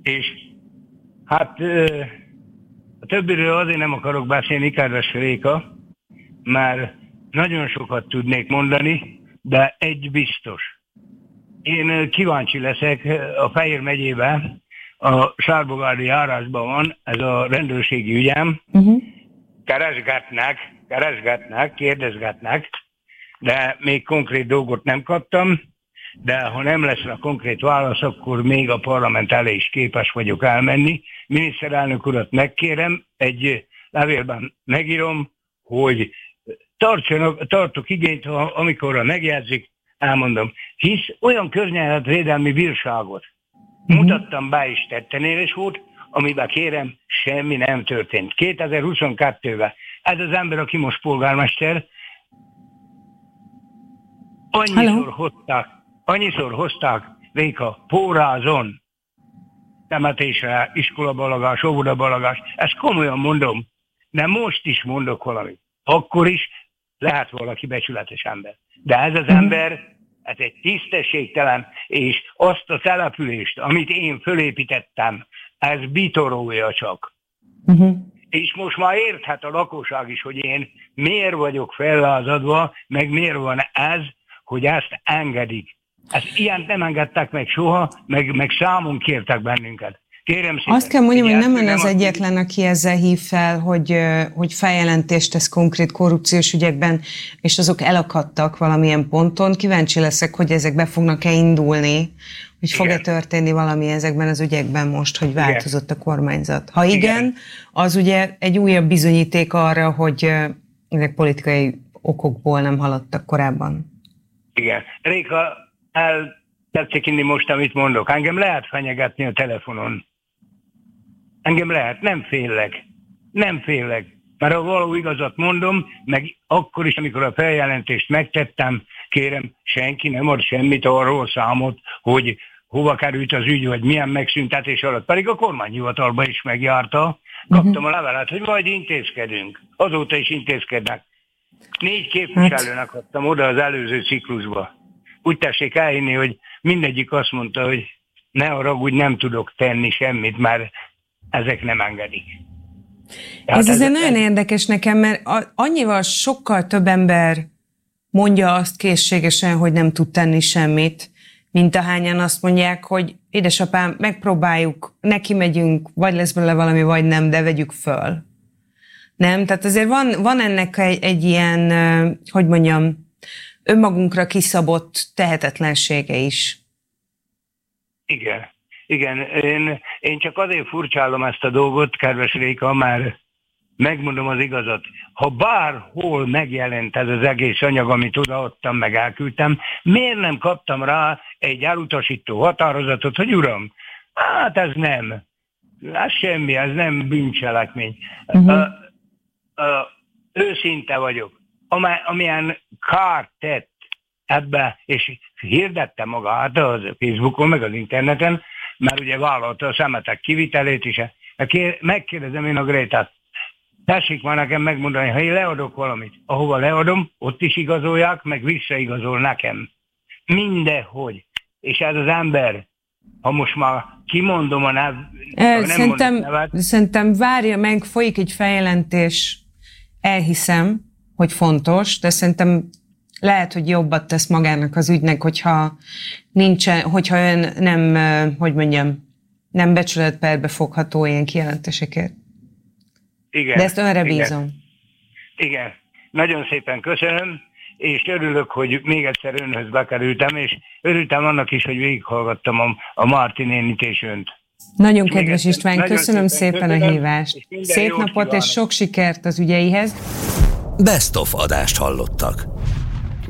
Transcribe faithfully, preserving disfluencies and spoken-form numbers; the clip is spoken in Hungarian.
És hát a többiről azért nem akarok beszélni, kedves Réka, mert nagyon sokat tudnék mondani, de egy biztos. Én kíváncsi leszek, a Fejér megyében, a Sárbogárdi járásban van ez a rendőrségi ügyem. Uh-huh. Keresgetnek, keresgetnek, kérdezgetnek, de még konkrét dolgot nem kaptam, de ha nem lesz a konkrét válasz, akkor még a parlament elé is képes vagyok elmenni. Miniszterelnök urat megkérem, egy levélben megírom, hogy tartsanak, tartok igényt, amikor megjegyzik, elmondom. Hisz olyan környezetvédelmi bírságot uh-huh. mutattam be is tettenél is volt, amiben kérem, semmi nem történt. kétezer-huszonkettőben ez az ember, aki most polgármester, annyiszor Hello. hozták, annyiszor hozták Réka pórázon temetésre, iskolabalagás, óvodabalagás, ezt komolyan mondom, de most is mondok valamit. Akkor is lehet valaki becsületes ember. De ez az ember, ez egy tisztességtelen, és azt a települést, amit én fölépítettem, ez bitorolja csak. Uh-huh. És most már érthet a lakosság is, hogy én miért vagyok fellázadva, meg miért van ez, hogy ezt engedik. Ezt ilyent nem engedtek meg soha, meg, meg számon kértek bennünket. Kérem szépen. Azt kell mondjam, hogy nem ön az egyetlen, aki ezzel hív fel, hogy, hogy feljelentést tesz konkrét korrupciós ügyekben, és azok elakadtak valamilyen ponton. Kíváncsi leszek, hogy ezek be fognak-e indulni, hogy fog-e történni valami ezekben az ügyekben most, hogy változott igen. a kormányzat. Ha igen, igen, az ugye egy újabb bizonyíték arra, hogy ezek politikai okokból nem haladtak korábban. Igen. Réka, el tetszik inni most, amit mondok. Engem lehet fenyegetni a telefonon. Engem lehet, nem félek. Nem félek. Mert ha való igazat mondom, meg akkor is, amikor a feljelentést megtettem, kérem, senki nem ad semmit arról számot, hogy hova került az ügy, vagy milyen megszüntetés alatt. Pedig a kormányhivatalba is megjárta. Kaptam a levelet, hogy majd intézkedünk. Azóta is intézkednek. Négy képviselőnek adtam oda az előző ciklusba. Úgy tessék elhinni, hogy mindegyik azt mondta, hogy ne haragudj, nem tudok tenni semmit, mert ezek nem engedik. Tehát ez azért nagyon érdekes nekem, mert annyival sokkal több ember mondja azt készségesen, hogy nem tud tenni semmit, mint ahányan azt mondják, hogy édesapám, megpróbáljuk, neki megyünk, vagy lesz belőle valami, vagy nem, de vegyük föl. Nem? Tehát azért van, van ennek egy, egy ilyen, hogy mondjam, önmagunkra kiszabott tehetetlensége is. Igen. Igen. Én, én csak azért furcsálom ezt a dolgot, kedves Réka, mert megmondom az igazat. Ha bárhol megjelent ez az egész anyag, amit odaadtam, meg elküldtem, miért nem kaptam rá egy elutasító határozatot, hogy uram, hát ez nem. Ez semmi, ez nem bűncselekmény. Uh-huh. Uh, uh, őszinte vagyok. Amilyen kárt tett ebbe, és hirdette magát az Facebookon, meg az interneten, mert ugye vállalta a szemetek kivitelét is. Megkérdezem én a Grétát, tessék már nekem megmondani, ha én leadok valamit, ahova leadom, ott is igazolják, meg visszaigazol nekem. Mindenhogy. És ez az ember, ha most már kimondom a nev... E, szerintem, nevet, szerintem várja meg, folyik egy feljelentés, elhiszem, hogy fontos, de szerintem lehet, hogy jobbat tesz magának az ügynek, hogyha nincsen, hogyha ön nem, hogy mondjam, nem becsületperbe fogható ilyen kijelentésekért. Igen. De ezt önre bízom. Igen. Igen. Nagyon szépen köszönöm, és örülök, hogy még egyszer önhöz bekerültem, és örültem annak is, hogy végighallgattam a, a Marti nénit és önt. Nagyon és kedves István, köszönöm, köszönöm szépen, szépen a hívást. Szép napot kívánok. És sok sikert az ügyeihez. Best of adást hallottak.